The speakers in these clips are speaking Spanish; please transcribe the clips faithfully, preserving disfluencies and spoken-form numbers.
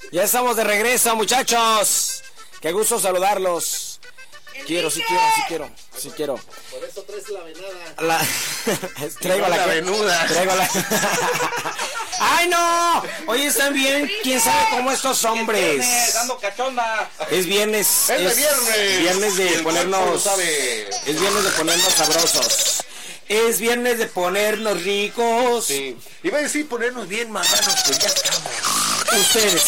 Ya estamos de regreso, muchachos. Qué gusto saludarlos. Quiero, sí quiero, sí quiero, sí quiero. Por eso traes la venada. La... traigo la, la venuda. Traigo la... ¡Ay, no! Oye, están bien. ¿Quién sabe cómo estos hombres? Es viernes, dando cachonda. Es viernes. Es, es de viernes. Viernes de el ponernos. Sabe. Es viernes de ponernos sabrosos. Es viernes de ponernos ricos. Sí. Iba a decir ponernos bien marranos, pero ya estamos. Ustedes.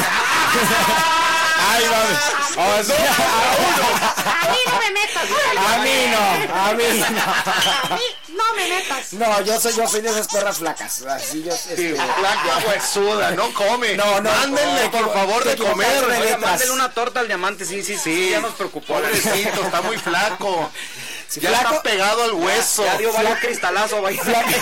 Ay, vamos. O sea, A mí no me metas. a mí no, a mí no. A mí no me metas. No, yo soy, yo soy de esas perras flacas. Así yo, este, Sí, flaca, huesuda, no come. No, no. Mándenle, no, por favor, te de equivocaste comer. de Oiga, letras. mándenle una torta al diamante, sí, sí, sí, ya nos preocupó. Pobrecito, está muy flaco. Sí, ya flaco. está pegado al hueso. Ya dio varios cristalazo, vaya.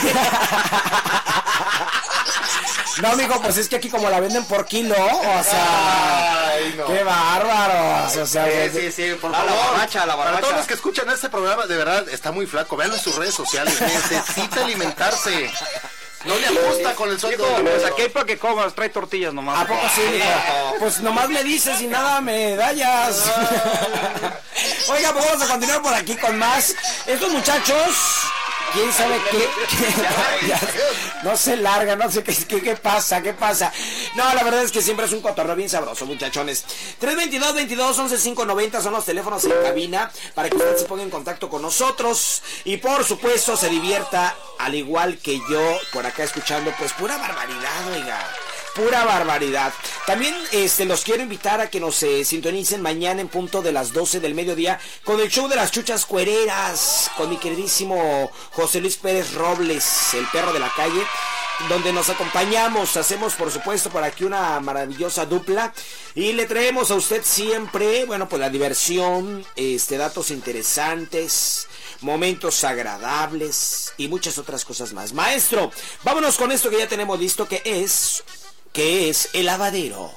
No, amigo, pues es que aquí como la venden por kilo, o sea, Ay, no. qué bárbaros, o sea, Sí, sí, sí, por A la favor. barbacha, a la Para Para todos los todos que escuchan este programa, de verdad, está muy flaco. Veanlo en sus redes sociales. Necesita alimentarse. No le ajusta con el sueldo. Dijo, de pues dinero. aquí hay para que comas, trae tortillas nomás. ¿a poco sí? Mijo? Pues nomás me dices y nada medallas. Oiga, pues vamos a continuar por aquí con más. Estos muchachos, quién sabe qué, qué- ya- no se larga, no sé qué, qué, qué pasa, qué pasa. No, la verdad es que siempre es un cotorreo bien sabroso, muchachones. tres veintidós, veintidós, once, cinco noventa son los teléfonos en cabina para que usted se ponga en contacto con nosotros y por supuesto se divierta al igual que yo por acá escuchando pues pura barbaridad, oiga. Pura barbaridad. También este, los quiero invitar a que nos eh, sintonicen mañana en punto de las doce del mediodía con el show de las chuchas cuereras, con mi queridísimo José Luis Pérez Robles, el perro de la calle, donde nos acompañamos, hacemos por supuesto por aquí una maravillosa dupla y le traemos a usted siempre, bueno, pues la diversión, este, datos interesantes, momentos agradables y muchas otras cosas más. Maestro, vámonos con esto que ya tenemos listo, que es... que es el lavadero.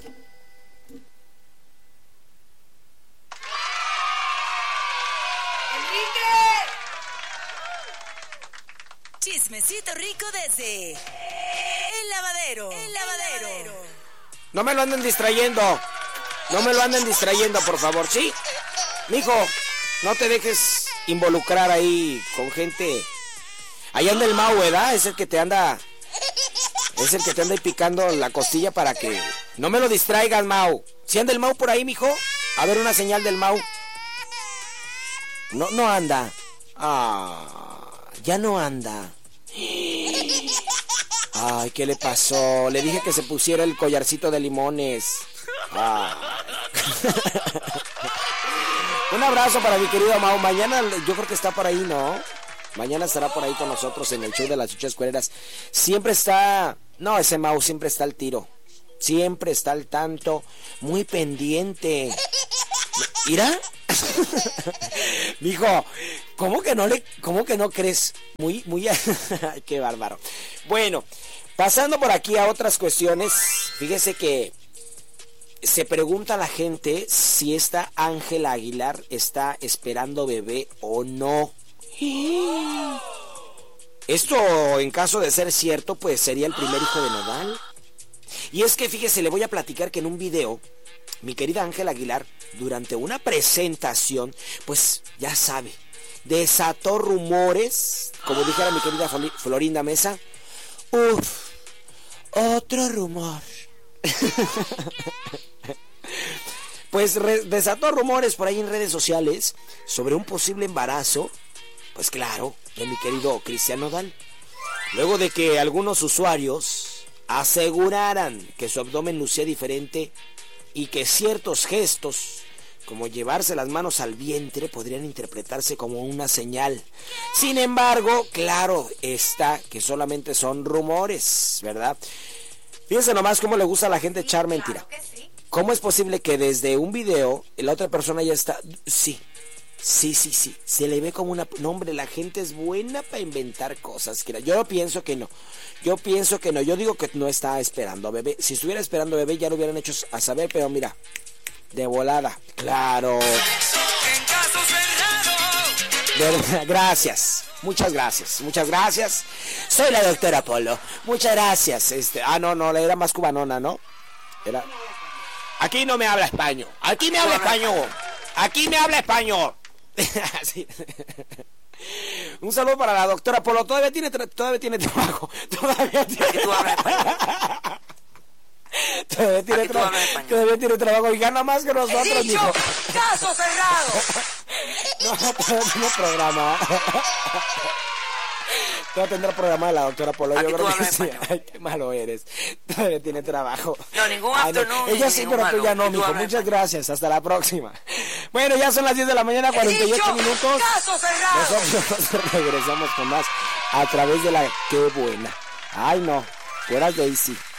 Chismecito rico desde el lavadero. El lavadero. No me lo anden distrayendo. No me lo anden distrayendo, por favor, ¿sí? Mijo, no te dejes involucrar ahí con gente. Ahí anda el Mau, ¿verdad? Es el que te anda... Es el que te anda ahí picando la costilla para que... No me lo distraigas, Mau. ¿Sí anda el Mau por ahí, mijo? A ver una señal del Mau. No, no anda. Ah, ya no anda. Ay, ¿qué le pasó? Le dije que se pusiera el collarcito de limones. Ah. Un abrazo para mi querido Mau. Mañana yo creo que está por ahí, ¿no? Mañana estará por ahí con nosotros en el show de las chuchas cuereras. Siempre está... No, ese Mau siempre está al tiro. Siempre está al tanto. Muy pendiente. ¿Irá? Mijo, ¿cómo que no le... ¿Cómo que no crees? Muy, muy... Qué bárbaro. Bueno, pasando por aquí a otras cuestiones. Fíjese que... Se pregunta a la gente si esta Ángela Aguilar está esperando bebé o no. Esto, en caso de ser cierto, pues sería el primer hijo de Nodal. Y es que fíjese, le voy a platicar que en un video, mi querida Ángela Aguilar, durante una presentación, pues ya sabe, desató rumores, como dijera mi querida Florinda Mesa. Uf, otro rumor. Pues re- desató rumores por ahí en redes sociales sobre un posible embarazo. Pues claro, de mi querido Cristian Nodal. Luego de que algunos usuarios aseguraran que su abdomen lucía diferente y que ciertos gestos, como llevarse las manos al vientre, podrían interpretarse como una señal. Sin embargo, claro está que solamente son rumores, ¿verdad? Fíjense nomás cómo le gusta a la gente echar mentira. ¿Cómo es posible que desde un video la otra persona ya está... Sí. Sí, sí, sí, se le ve como una... No, hombre, la gente es buena para inventar cosas. Yo pienso que no, yo pienso que no, yo digo que no está esperando a bebé. Si estuviera esperando a bebé ya lo hubieran hecho a saber, pero mira, de volada, claro. De, gracias, muchas gracias, muchas gracias. Soy la doctora Polo, muchas gracias. Este, ah, no, no, la era más cubanona, ¿no? Era... Aquí no me habla español. Aquí me habla español. Aquí me habla español. Así. Un saludo para la doctora Polo. Todavía tiene, tra- todavía tiene trabajo. Todavía tiene... Aquí tú hablas español. Todavía tiene, Aquí tú tra- hablas español. todavía tiene trabajo y gana más que nosotros, He dicho, mijo. caso cerrado. No, todavía tiene programa. Todavía tendrá programa de la doctora Polo. Aquí Yo tú creo que hablas sí. español. Ay, qué malo eres. Todavía tiene trabajo. No, ningún Ay, no. afternoon, Ella ni sí, ningún pero tú ya algo. no, Aquí tú mijo. hablas Muchas español. gracias. Hasta la próxima. Bueno, ya son las diez de la mañana, He cuarenta y ocho dicho, minutos. caso cerrado. Nosotros regresamos con más a través de la Qué Buena. Ay, no. Fuera Daisy.